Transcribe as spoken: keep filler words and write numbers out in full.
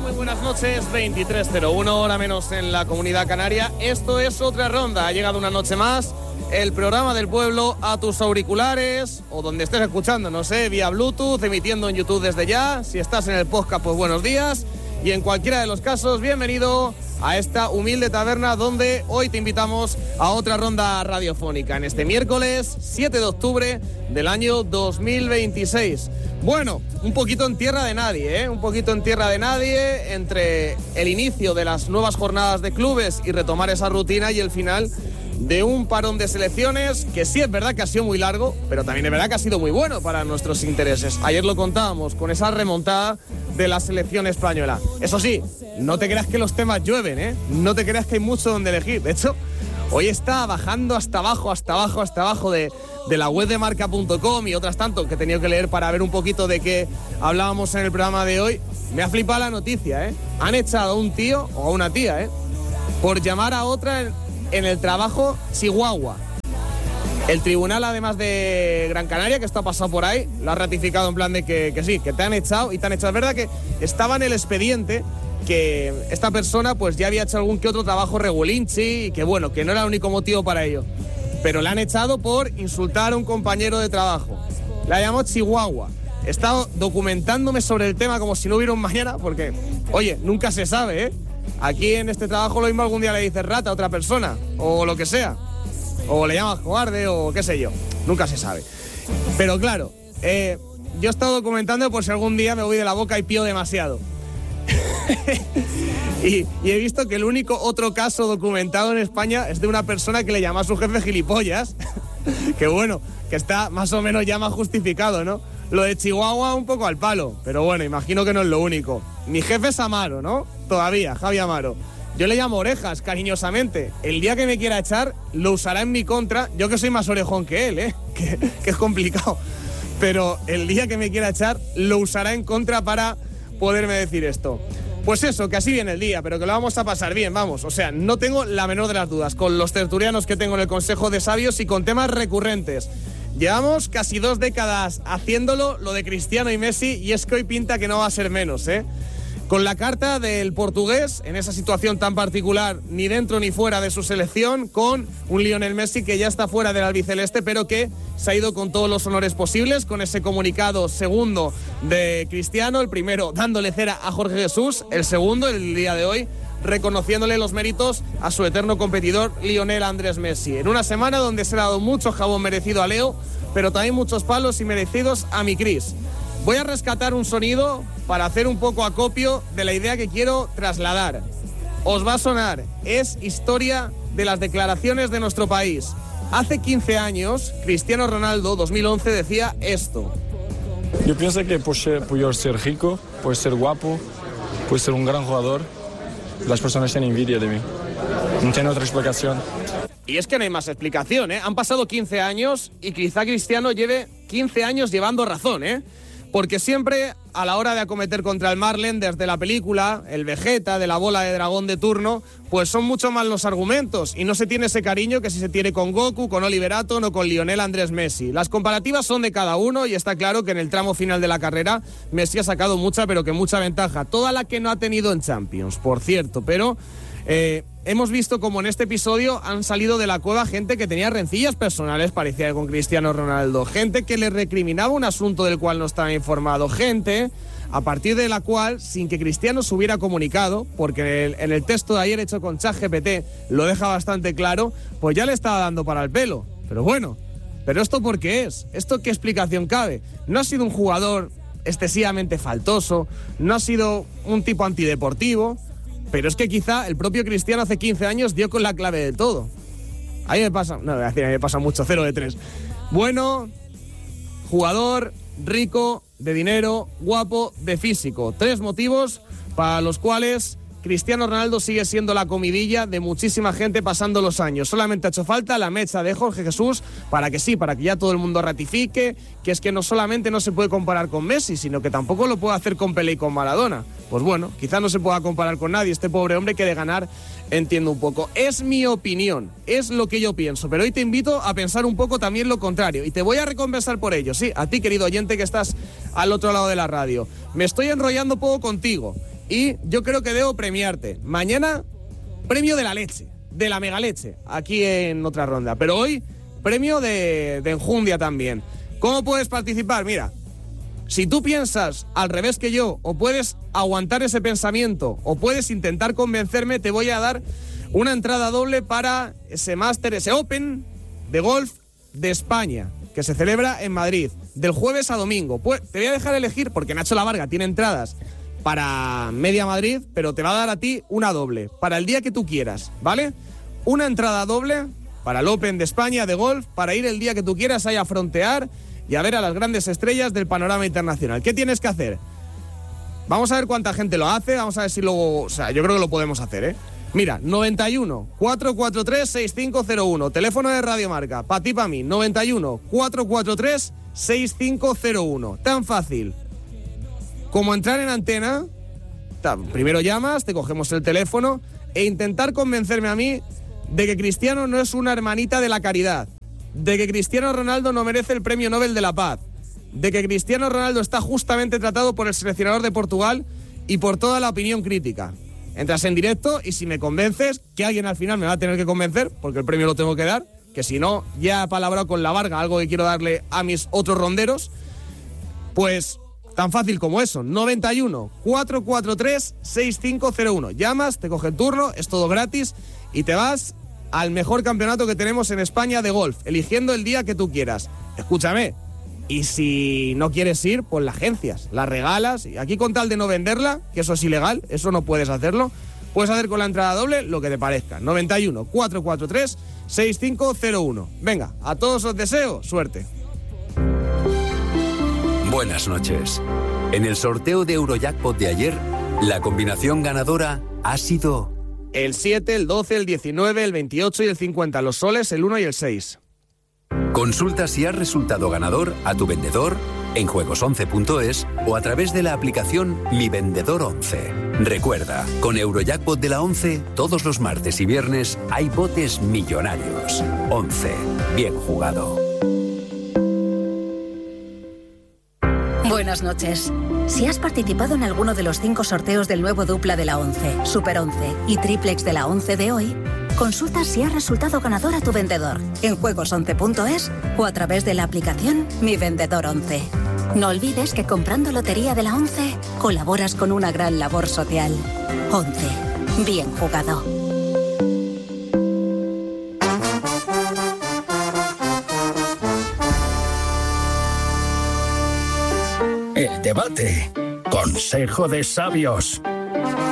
Muy buenas noches, veintitrés cero uno, hora menos en la Comunidad Canaria. Esto es Otra Ronda. Ha llegado una noche más el programa del pueblo a tus auriculares o donde estés escuchando, no sé, vía Bluetooth, emitiendo en YouTube desde ya. Si estás en el podcast, pues buenos días. Y en cualquiera de los casos, bienvenido a esta humilde taberna donde hoy te invitamos a otra ronda radiofónica en este miércoles siete de octubre del año dos mil veintiséis. Bueno, un poquito en tierra de nadie, ¿eh? Un poquito en tierra de nadie entre el inicio de las nuevas jornadas de clubes y retomar esa rutina y el final de un parón de selecciones que sí es verdad que ha sido muy largo, pero también es verdad que ha sido muy bueno para nuestros intereses. Ayer lo contábamos con esa remontada de la selección española. Eso sí, no te creas que los temas llueven, ¿eh? No te creas que hay mucho donde elegir. De hecho, hoy está bajando hasta abajo, hasta abajo, hasta abajo de, de la web de marca punto com y otras tanto que he tenido que leer para ver un poquito de qué hablábamos en el programa de hoy. Me ha flipado la noticia, ¿eh? Han echado a un tío o a una tía, ¿eh? Por llamar a otra en, en el trabajo Chihuahua. El tribunal, además de Gran Canaria, que esto ha pasado por ahí, lo ha ratificado en plan de que, que sí, que te han echado y te han echado. Es verdad que estaba en el expediente que esta persona pues ya había hecho algún que otro trabajo regulinchi y que bueno, que no era el único motivo para ello. Pero la han echado por insultar a un compañero de trabajo. La llamó Chihuahua. He estado documentándome sobre el tema como si no hubiera un mañana, porque, oye, nunca se sabe, ¿eh? Aquí en este trabajo lo mismo algún día le dices rata a otra persona, o lo que sea. O le llamas cobarde, o qué sé yo. Nunca se sabe. Pero claro, eh, yo he estado documentando por si algún día me voy de la boca y pío demasiado. y, y he visto que el único otro caso documentado en España es de una persona que le llama a su jefe gilipollas. Que bueno, que está más o menos ya más justificado, ¿no? Lo de Chihuahua un poco al palo, pero bueno, imagino que no es lo único. Mi jefe es Amaro, ¿no? Todavía, Javi Amaro. Yo le llamo Orejas, cariñosamente. El día que me quiera echar, lo usará en mi contra. Yo que soy más orejón que él, ¿eh? Que, que es complicado. Pero el día que me quiera echar, lo usará en contra para poderme decir esto. Pues eso, que así viene el día, pero que lo vamos a pasar bien, vamos. O sea, no tengo la menor de las dudas. Con los tertulianos que tengo en el Consejo de Sabios y con temas recurrentes. Llevamos casi dos décadas haciéndolo, lo de Cristiano y Messi, y es que hoy pinta que no va a ser menos, ¿eh? Con la carta del portugués, en esa situación tan particular, ni dentro ni fuera de su selección, con un Lionel Messi que ya está fuera del albiceleste, pero que se ha ido con todos los honores posibles, con ese comunicado segundo de Cristiano, el primero dándole cera a Jorge Jesús, el segundo, el día de hoy, reconociéndole los méritos a su eterno competidor Lionel Andrés Messi. En una semana donde se ha dado mucho jabón merecido a Leo, pero también muchos palos y merecidos a mi Cris. Voy a rescatar un sonido para hacer un poco acopio de la idea que quiero trasladar. Os va a sonar, es historia de las declaraciones de nuestro país. Hace quince años, Cristiano Ronaldo, dos mil once, decía esto. Yo pienso que por, ser, por yo ser rico, por ser guapo, por ser un gran jugador, las personas tienen envidia de mí. No tiene otra explicación. Y es que no hay más explicación, ¿eh? Han pasado quince años y quizá Cristiano lleve quince años llevando razón, ¿eh? Porque siempre, a la hora de acometer contra el Marlen, desde la película, el Vegeta de la bola de dragón de turno, pues son mucho más los argumentos y no se tiene ese cariño que si se tiene con Goku, con Oliver Atom o con Lionel Andrés Messi. Las comparativas son de cada uno y está claro que en el tramo final de la carrera Messi ha sacado mucha, pero que mucha ventaja. Toda la que no ha tenido en Champions, por cierto, pero... Eh, hemos visto como en este episodio han salido de la cueva gente que tenía rencillas personales, parecía, con Cristiano Ronaldo, gente que le recriminaba un asunto del cual no estaba informado, gente a partir de la cual, sin que Cristiano se hubiera comunicado, porque en el, en el texto de ayer hecho con ChatGPT lo deja bastante claro, pues ya le estaba dando para el pelo. Pero bueno, ¿pero esto por qué es? ¿Esto qué explicación cabe? No ha sido un jugador excesivamente faltoso, no ha sido un tipo antideportivo. Pero es que quizá el propio Cristiano hace quince años dio con la clave de todo. A mí me pasa, no, voy a decir, a mí me pasa mucho, cero de tres. Bueno, jugador, rico, de dinero, guapo, de físico. Tres motivos para los cuales Cristiano Ronaldo sigue siendo la comidilla de muchísima gente pasando los años. Solamente ha hecho falta la mecha de Jorge Jesús para que sí, para que ya todo el mundo ratifique que es que no solamente no se puede comparar con Messi, sino que tampoco lo puede hacer con Pelé y con Maradona. Pues bueno, quizá no se pueda comparar con nadie. Este pobre hombre que de ganar entiendo un poco. Es mi opinión, es lo que yo pienso, pero hoy te invito a pensar un poco también lo contrario y te voy a recompensar por ello. Sí, a ti, querido oyente que estás al otro lado de la radio. Me estoy enrollando poco contigo y yo creo que debo premiarte. Mañana, premio de la leche, de la mega leche, aquí en Otra Ronda. Pero hoy, premio de, de enjundia también. ¿Cómo puedes participar? Mira, si tú piensas al revés que yo, o puedes aguantar ese pensamiento, o puedes intentar convencerme, te voy a dar una entrada doble para ese máster, ese Open de golf de España, que se celebra en Madrid, del jueves a domingo. Pues te voy a dejar elegir, porque Nacho Lavarga tiene entradas para media Madrid, pero te va a dar a ti una doble, para el día que tú quieras, ¿vale? Una entrada doble para el Open de España de golf, para ir el día que tú quieras ahí a frontear y a ver a las grandes estrellas del panorama internacional. ¿Qué tienes que hacer? Vamos a ver cuánta gente lo hace, vamos a ver si luego... O sea, yo creo que lo podemos hacer, ¿eh? Mira, noventa y uno, cuatrocientos cuarenta y tres, sesenta y cinco cero uno, teléfono de Radio Marca, para ti, para mí, noventa y uno, cuatrocientos cuarenta y tres, sesenta y cinco cero uno. Tan fácil como entrar en antena, primero llamas, te cogemos el teléfono e intentar convencerme a mí de que Cristiano no es una hermanita de la caridad, de que Cristiano Ronaldo no merece el premio Nobel de la Paz, de que Cristiano Ronaldo está justamente tratado por el seleccionador de Portugal y por toda la opinión crítica. Entras en directo y si me convences, que alguien al final me va a tener que convencer, porque el premio lo tengo que dar, que si no, ya he palabrado con Lavarga, algo que quiero darle a mis otros ronderos, pues tan fácil como eso, noventa y uno, cuatrocientos cuarenta y tres, sesenta y cinco cero uno. Llamas, te coge el turno, es todo gratis y te vas al mejor campeonato que tenemos en España de golf, eligiendo el día que tú quieras. Escúchame, y si no quieres ir, pues las agencias, las regalas, y aquí con tal de no venderla, que eso es ilegal, eso no puedes hacerlo, puedes hacer con la entrada doble lo que te parezca. noventa y uno, cuatrocientos cuarenta y tres, sesenta y cinco cero uno. Venga, a todos os deseo suerte. Buenas noches. En el sorteo de Eurojackpot de ayer, la combinación ganadora ha sido... El siete, el doce, el diecinueve, el veintiocho y el cincuenta. Los soles, el uno y el seis. Consulta si has resultado ganador a tu vendedor en juegos once punto es o a través de la aplicación Mi Vendedor once. Recuerda, con Eurojackpot de la once, todos los martes y viernes hay botes millonarios. once. Bien jugado. Buenas noches. Si has participado en alguno de los cinco sorteos del nuevo dupla de la once, Super once y Triplex de la once de hoy, consulta si has resultado ganador a tu vendedor en juegos once punto es o a través de la aplicación Mi Vendedor once. No olvides que comprando Lotería de la once colaboras con una gran labor social. once. Bien jugado. El debate. Consejo de sabios.